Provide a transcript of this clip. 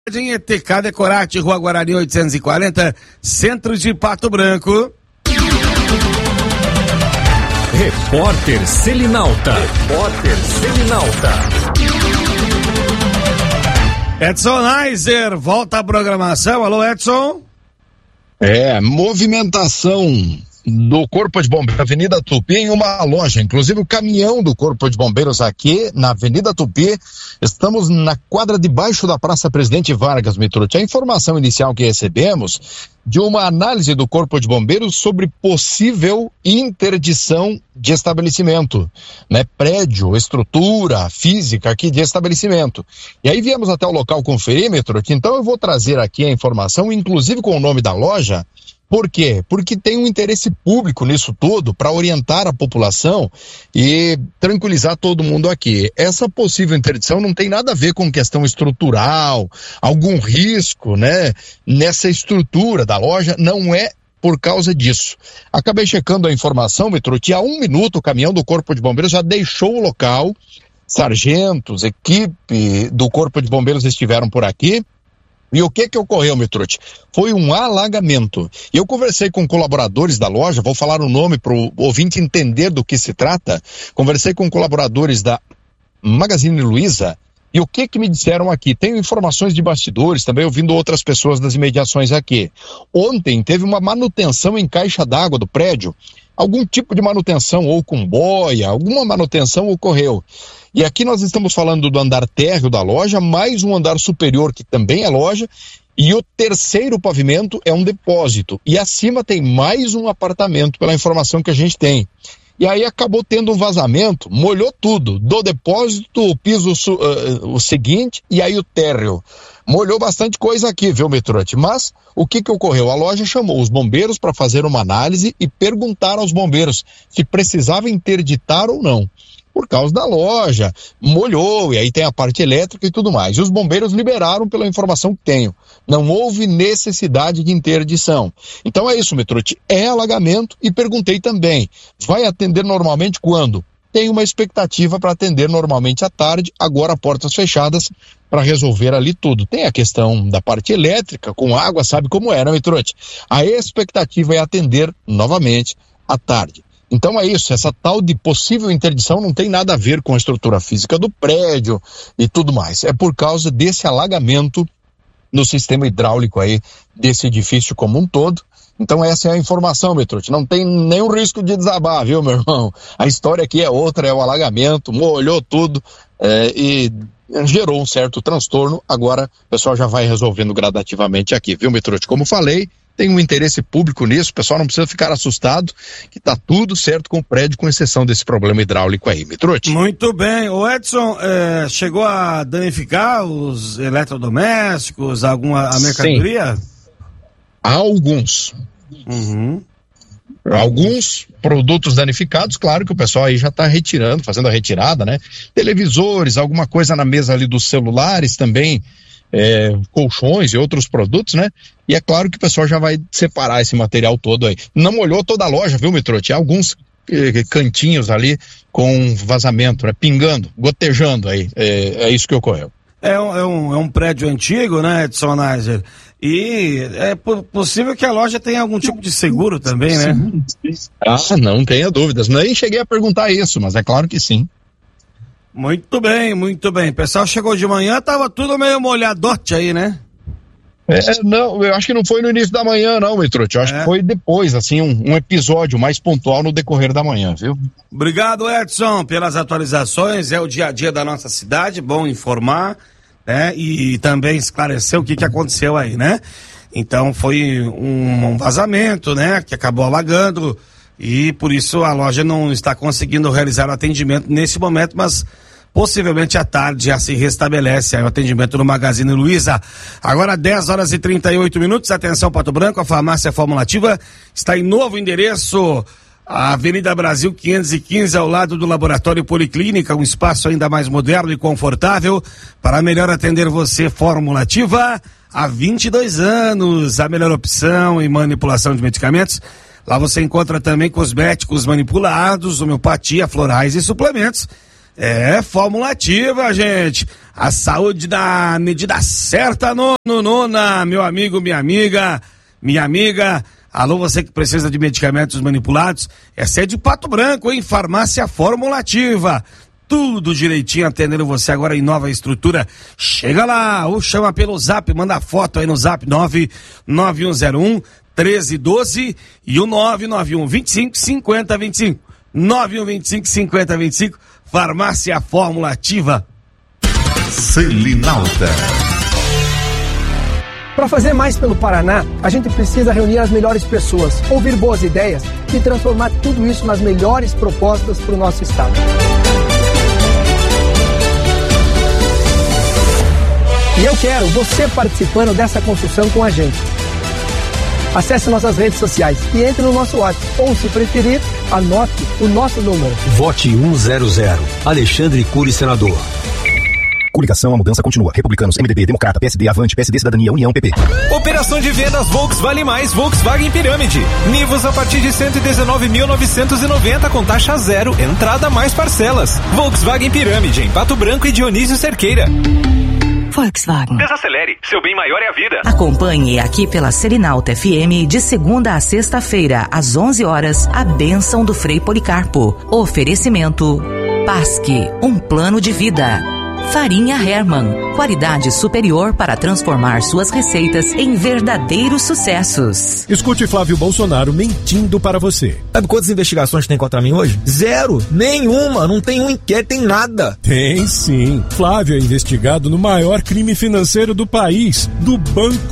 em ETK Decorate, Rua Guarani 840, centro de Pato Branco. Repórter Selinalta. Edson Neiser, volta à programação. Alô, Edson. Movimentação do Corpo de Bombeiros, Avenida Tupi, em uma loja, inclusive o caminhão do Corpo de Bombeiros aqui na Avenida Tupi. Estamos na quadra debaixo da Praça Presidente Vargas, Mitrucci. A informação inicial que recebemos de uma análise do Corpo de Bombeiros sobre possível interdição de estabelecimento, né? Prédio, estrutura física aqui de estabelecimento. E aí viemos até o local conferir, Mitrucci. Então eu vou trazer aqui a informação, inclusive com o nome da loja. Por quê? Porque tem um interesse público nisso tudo para orientar a população e tranquilizar todo mundo aqui. Essa possível interdição não tem nada a ver com questão estrutural, algum risco, né? Nessa estrutura da loja, não é por causa disso. Acabei checando a informação, Mitrucci, há 1 minuto o caminhão do Corpo de Bombeiros já deixou o local, sargentos, equipe do Corpo de Bombeiros estiveram por aqui. E o que ocorreu, Mitrucci? Foi um alagamento. E eu conversei com colaboradores da loja, vou falar o nome para o ouvinte entender do que se trata. Conversei com colaboradores da Magazine Luiza e o que me disseram aqui? Tenho informações de bastidores, também ouvindo outras pessoas das imediações aqui. Ontem teve uma manutenção em caixa d'água do prédio. Algum tipo de manutenção, ou com boia, alguma manutenção ocorreu. E aqui nós estamos falando do andar térreo da loja, mais um andar superior que também é loja, e o terceiro pavimento é um depósito. E acima tem mais um apartamento, pela informação que a gente tem. E aí acabou tendo um vazamento, molhou tudo, do depósito, o piso o seguinte, e aí o térreo. Molhou bastante coisa aqui, viu, Mitrucci? Mas o que ocorreu? A loja chamou os bombeiros para fazer uma análise e perguntar aos bombeiros se precisava interditar ou não. Por causa da loja, molhou, e aí tem a parte elétrica e tudo mais. E os bombeiros liberaram pela informação que tenho. Não houve necessidade de interdição. Então é isso, Mitrucci, é alagamento. E perguntei também, vai atender normalmente quando? Tem uma expectativa para atender normalmente à tarde, agora portas fechadas para resolver ali tudo. Tem a questão da parte elétrica, com água, sabe como é, né, Mitrucci? A expectativa é atender novamente à tarde. Então é isso, essa tal de possível interdição não tem nada a ver com a estrutura física do prédio e tudo mais. É por causa desse alagamento no sistema hidráulico aí desse edifício como um todo. Então essa é a informação, Mitrucci. Não tem nenhum risco de desabar, viu, meu irmão? A história aqui é outra, é o alagamento, molhou tudo e gerou um certo transtorno. Agora o pessoal já vai resolvendo gradativamente aqui, viu, Mitrucci? Como falei, tem um interesse público nisso, o pessoal não precisa ficar assustado, que tá tudo certo com o prédio, com exceção desse problema hidráulico aí, Mitrucci. Muito bem. O Edson, chegou a danificar os eletrodomésticos, a mercadoria? Sim. Há alguns. Uhum. Alguns produtos danificados, claro que o pessoal aí já está retirando, fazendo a retirada, né? Televisores, alguma coisa na mesa ali dos celulares também, colchões e outros produtos, né? E é claro que o pessoal já vai separar esse material todo aí. Não molhou toda a loja, viu, Mitrucci? Alguns cantinhos ali com vazamento, né? Pingando, gotejando aí. É isso que ocorreu. É um prédio antigo, né, Edson Neiser? E é possível que a loja tenha algum tipo de seguro também, né? Não tenha dúvidas. Nem cheguei a perguntar isso, mas é claro que sim. Muito bem, muito bem. O pessoal chegou de manhã, tava tudo meio molhadote aí, né? Não, eu acho que não foi no início da manhã, não, Mitrucci. Eu acho que foi depois, assim, um episódio mais pontual no decorrer da manhã, viu? Obrigado, Edson, pelas atualizações. É o dia a dia da nossa cidade, bom informar, né? E também esclarecer o que aconteceu aí, né? Então foi um vazamento, né? Que acabou alagando e por isso a loja não está conseguindo realizar o atendimento nesse momento, mas possivelmente à tarde já se restabelece aí o atendimento no Magazine Luiza. Agora 10h38. Atenção, Pato Branco, a farmácia Formulativa está em novo endereço, a Avenida Brasil 515, ao lado do Laboratório Policlínica, um espaço ainda mais moderno e confortável para melhor atender você. Formulativa, há 22 anos, a melhor opção em manipulação de medicamentos. Lá você encontra também cosméticos manipulados, homeopatia, florais e suplementos. É, Fórmula Ativa, gente. A saúde da medida certa, nona, meu amigo, minha amiga. Alô, você que precisa de medicamentos manipulados, essa é de Pato Branco, hein? Farmácia Fórmula Ativa. Tudo direitinho, atendendo você agora em nova estrutura. Chega lá, ou chama pelo zap, manda foto aí no zap 99101 1312 e o 991 25 50 25. 9125 50 25. Farmácia Fórmula Ativa. Selinalta. Para fazer mais pelo Paraná, a gente precisa reunir as melhores pessoas, ouvir boas ideias e transformar tudo isso nas melhores propostas para o nosso estado. E eu quero você participando dessa construção com a gente. Acesse nossas redes sociais e entre no nosso WhatsApp. Ou, se preferir, anote o nosso número. Vote 100. Alexandre Cury, senador. Coligação, a mudança continua. Republicanos, MDB, Democrata, PSD, Avante, PSD, Cidadania, União, PP. Operação de vendas Volks Vale Mais, Volkswagen Pirâmide. Nivus a partir de 119.990 com taxa zero, entrada mais parcelas. Volkswagen Pirâmide, em Pato Branco e Dionísio Cerqueira. Volkswagen. Desacelere, seu bem maior é a vida. Acompanhe aqui pela Selinalta FM de segunda a sexta-feira, às 11 horas, a bênção do Frei Policarpo. Oferecimento Pasque, um plano de vida. Farinha Hermann, qualidade superior para transformar suas receitas em verdadeiros sucessos. Escute Flávio Bolsonaro mentindo para você. Sabe quantas investigações tem contra mim hoje? Zero, nenhuma, não tem um inquérito, tem nada. Tem sim. Flávio é investigado no maior crime financeiro do país, do Banco